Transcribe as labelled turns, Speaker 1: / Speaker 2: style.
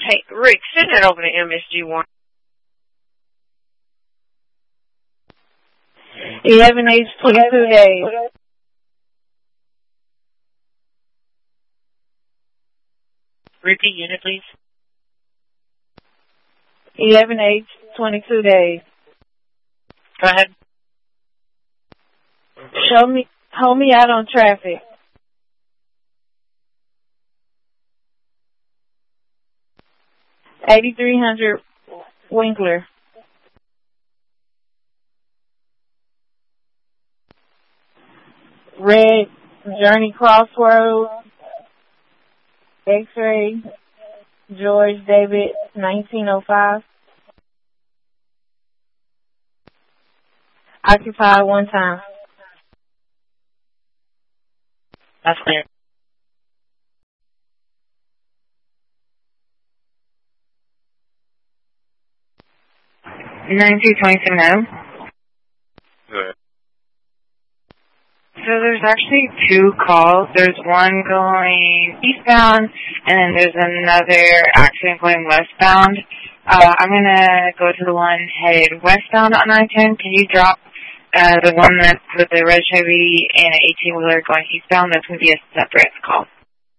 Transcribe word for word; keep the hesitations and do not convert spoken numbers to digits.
Speaker 1: Hey, Rick, send that over to M S G one.
Speaker 2: eleven age twenty-two days.
Speaker 1: Repeat unit, please.
Speaker 2: eleven age twenty-two days.
Speaker 1: Go ahead.
Speaker 2: Show me, hold me out on traffic. eighty-three hundred Winkler. Red Journey Crossroads. X-ray. George David, nineteen oh five. Occupied one time.
Speaker 1: That's clear.
Speaker 3: nine two twenty-seven oh.
Speaker 4: Good.
Speaker 3: So there's actually two calls. There's one going eastbound, and then there's another accident going westbound. Uh, I'm going to go to the one headed westbound on I ten. Can you drop uh, the one that's with the red Chevy and an eighteen-wheeler going eastbound? That's going to be a separate call.